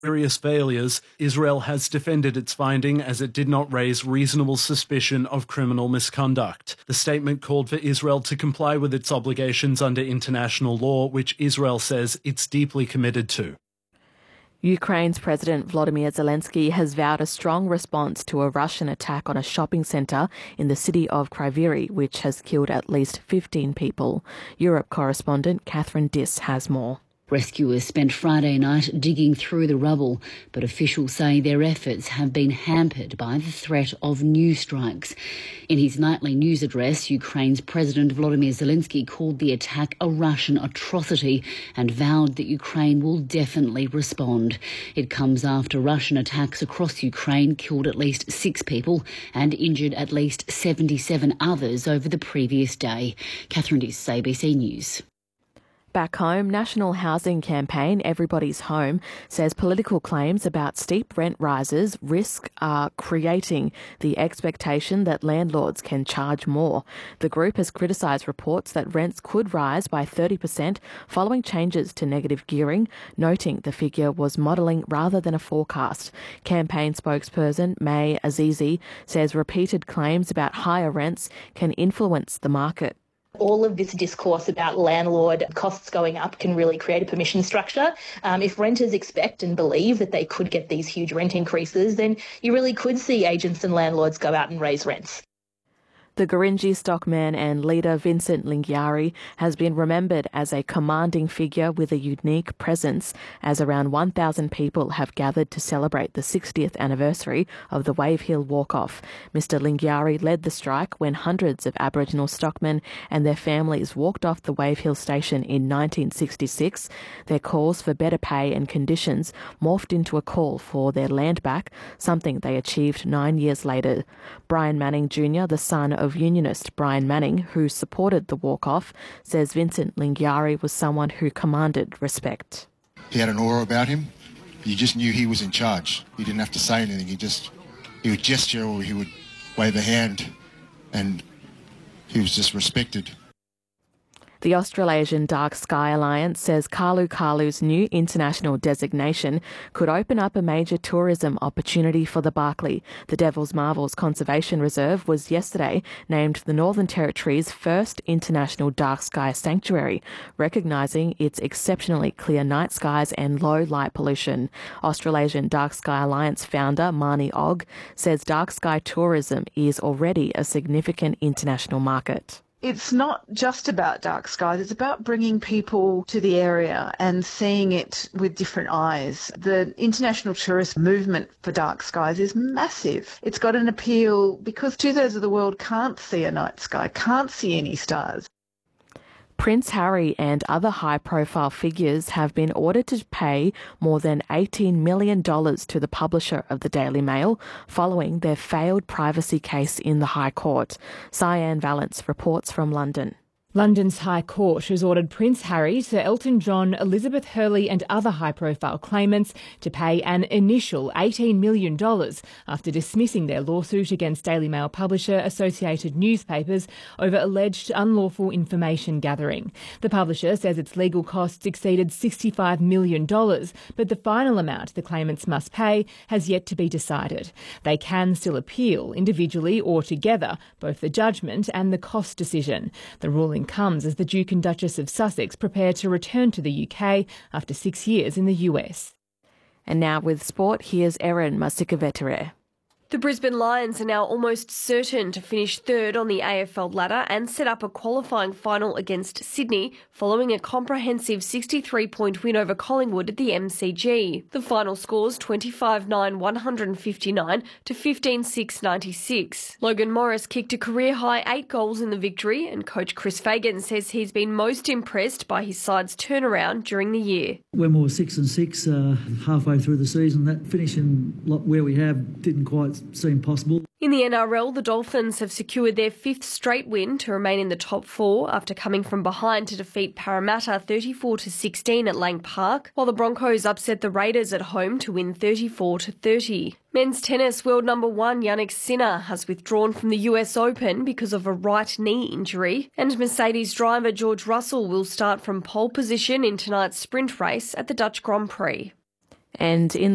Various failures, Israel has defended its finding as it did not raise reasonable suspicion of criminal misconduct. The statement called for Israel to comply with its obligations under international law, which Israel says it's deeply committed to. Ukraine's President Volodymyr Zelensky has vowed a strong response to a Russian attack on a shopping centre in the city of Kryvyi, which has killed at least 15 people. Europe correspondent Catherine Diss has more. Rescuers spent Friday night digging through the rubble, but officials say their efforts have been hampered by the threat of new strikes. In his nightly news address, Ukraine's President Volodymyr Zelensky called the attack a Russian atrocity and vowed that Ukraine will definitely respond. It comes after Russian attacks across Ukraine killed at least 6 people and injured at least 77 others over the previous day. Catherine Diss, ABC News. Back home, National Housing Campaign Everybody's Home says political claims about steep rent rises are creating the expectation that landlords can charge more. The group has criticised reports that rents could rise by 30% following changes to negative gearing, noting the figure was modelling rather than a forecast. Campaign spokesperson May Azizi says repeated claims about higher rents can influence the market. All of this discourse about landlord costs going up can really create a permission structure. If renters expect and believe that they could get these huge rent increases, then you really could see agents and landlords go out and raise rents. The Gurindji stockman and leader Vincent Lingiari has been remembered as a commanding figure with a unique presence, as around 1,000 people have gathered to celebrate the 60th anniversary of the Wave Hill Walk-Off. Mr Lingiari led the strike when hundreds of Aboriginal stockmen and their families walked off the Wave Hill station in 1966. Their calls for better pay and conditions morphed into a call for their land back, something they achieved 9 years later. Brian Manning Jr., the son of unionist Brian Manning, who supported the walk-off, says Vincent Lingiari was someone who commanded respect. He had an aura about him. You just knew he was in charge. He didn't have to say anything. He would gesture or he would wave a hand, and he was just respected. The Australasian Dark Sky Alliance says Kalu Kalu's new international designation could open up a major tourism opportunity for the Barkly. The Devil's Marvels Conservation Reserve was yesterday named the Northern Territory's first international dark sky sanctuary, recognising its exceptionally clear night skies and low light pollution. Australasian Dark Sky Alliance founder Marnie Ogg says dark sky tourism is already a significant international market. It's not just about dark skies, it's about bringing people to the area and seeing it with different eyes. The international tourist movement for dark skies is massive. It's got an appeal because 2/3 of the world can't see a night sky, can't see any stars. Prince Harry and other high-profile figures have been ordered to pay more than $18 million to the publisher of the Daily Mail following their failed privacy case in the High Court. Cyan Valence reports from London. London's High Court has ordered Prince Harry, Sir Elton John, Elizabeth Hurley and other high-profile claimants to pay an initial $18 million after dismissing their lawsuit against Daily Mail publisher Associated Newspapers over alleged unlawful information gathering. The publisher says its legal costs exceeded $65 million, but the final amount the claimants must pay has yet to be decided. They can still appeal, individually or together, both the judgment and the cost decision. The ruling comes as the Duke and Duchess of Sussex prepare to return to the UK after 6 years in the US. And now with sport, here's Erin Masikavetere. The Brisbane Lions are now almost certain to finish third on the AFL ladder and set up a qualifying final against Sydney following a comprehensive 63-point win over Collingwood at the MCG. The final scores 25-9-159 to 15-6-96. Logan Morris kicked a career-high 8 goals in the victory, and coach Chris Fagan says he's been most impressed by his side's turnaround during the year. When we were 6-6 halfway through the season, that finishing where we have didn't quite seem possible. In the NRL, the Dolphins have secured their 5th straight win to remain in the top 4 after coming from behind to defeat Parramatta 34-16 at Lang Park, while the Broncos upset the Raiders at home to win 34-30. Men's tennis world number 1 Jannik Sinner has withdrawn from the US Open because of a right knee injury, and Mercedes driver George Russell will start from pole position in tonight's sprint race at the Dutch Grand Prix. And in